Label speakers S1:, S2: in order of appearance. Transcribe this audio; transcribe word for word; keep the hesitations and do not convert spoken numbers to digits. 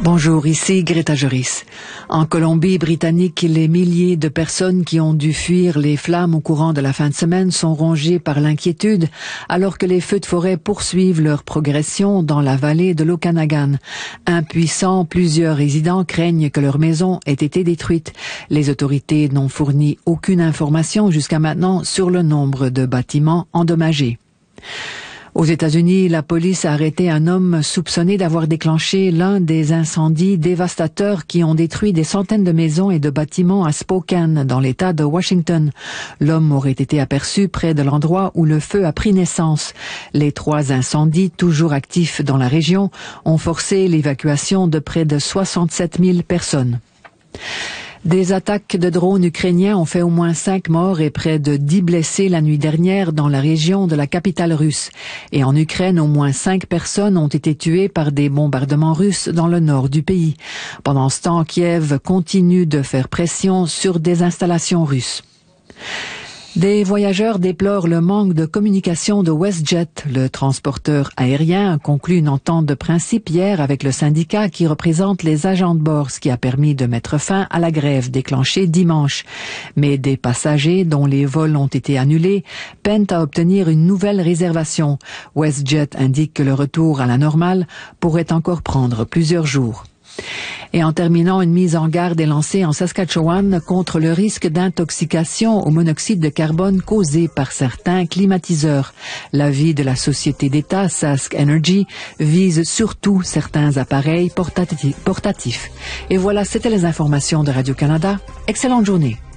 S1: Bonjour, ici Greta Joris. En Colombie-Britannique, les milliers de personnes qui ont dû fuir les flammes au courant de la fin de semaine sont rongées par l'inquiétude, alors que les feux de forêt poursuivent leur progression dans la vallée de l'Okanagan. Impuissants, plusieurs résidents craignent que leur maison ait été détruite. Les autorités n'ont fourni aucune information jusqu'à maintenant sur le nombre de bâtiments endommagés. Aux États-Unis, la police a arrêté un homme soupçonné d'avoir déclenché l'un des incendies dévastateurs qui ont détruit des centaines de maisons et de bâtiments à Spokane, dans l'État de Washington. L'homme aurait été aperçu près de l'endroit où le feu a pris naissance. Les trois incendies, toujours actifs dans la région, ont forcé l'évacuation de près de soixante-sept mille personnes. Des attaques de drones ukrainiens ont fait au moins cinq morts et près de dix blessés la nuit dernière dans la région de la capitale russe. Et en Ukraine, au moins cinq personnes ont été tuées par des bombardements russes dans le nord du pays. Pendant ce temps, Kiev continue de faire pression sur des installations russes. Des voyageurs déplorent le manque de communication de WestJet. Le transporteur aérien a conclu une entente de principe hier avec le syndicat qui représente les agents de bord, ce qui a permis de mettre fin à la grève déclenchée dimanche. Mais des passagers dont les vols ont été annulés peinent à obtenir une nouvelle réservation. WestJet indique que le retour à la normale pourrait encore prendre plusieurs jours. Et en terminant, une mise en garde est lancée en Saskatchewan contre le risque d'intoxication au monoxyde de carbone causé par certains climatiseurs. L'avis de la société d'État Sask Energy vise surtout certains appareils portati- portatifs. Et voilà, c'était les informations de Radio-Canada. Excellente journée.